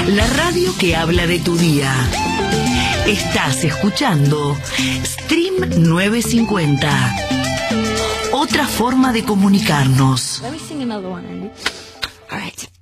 La radio que habla de tu día. Estás escuchando Stream 950. Otra forma de comunicarnos. Let me sing another one, Andy. All right.